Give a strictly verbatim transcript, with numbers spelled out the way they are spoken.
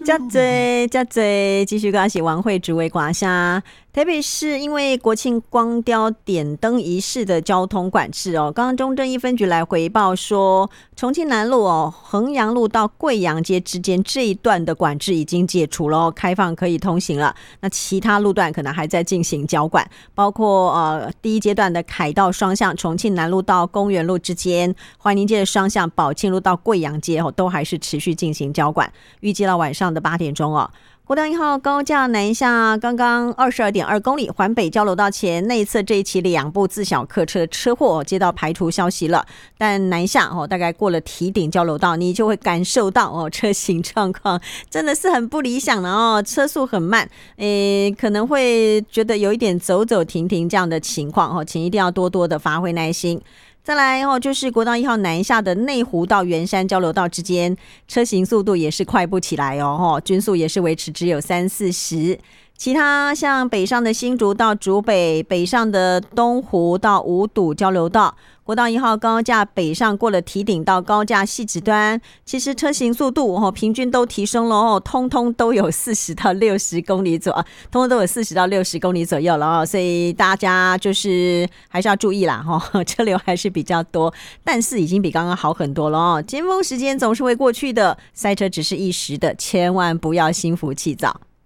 加嘴加嘴，继续恭喜王慧主委刮下。台北市因为国庆光雕点灯仪式的交通管制哦，刚刚中正一分局来回报说，重庆南路哦，衡阳路到贵阳街之间这一段的管制已经解除了，开放可以通行了。那其他路段可能还在进行交管，包括呃第一阶段的凯道双向重庆南路到公园路之间，怀宁街的双向宝庆路到贵阳街哦，都还是持续进行交管，预计到晚上的八点钟哦。国道一号高架南下，刚刚二十二点二公里环北交流道前内侧这一起两部自小客车的车祸接到排除消息了，但南下哦，大概过了堤顶交流道，你就会感受到哦，车行状况真的是很不理想的哦，车速很慢，诶，可能会觉得有一点走走停停这样的情况哦，请一定要多多的发挥耐心。再来哦，就是国道一号南下的内湖到圆山交流道之间，车行速度也是快不起来哦，均速也是维持只有三四十。其他像北上的新竹到竹北，北上的东湖到五堵交流道，国道一号高架北上过了堤顶到高架汐止端，其实车行速度哦平均都提升了哦，通通都有四十到六十公里左右，通通都有四十到六十公里左右了哦，所以大家就是还是要注意啦哦，车流还是比较多，但是已经比刚刚好很多了哦。尖峰时间总是会过去的，塞车只是一时的，千万不要心浮气躁。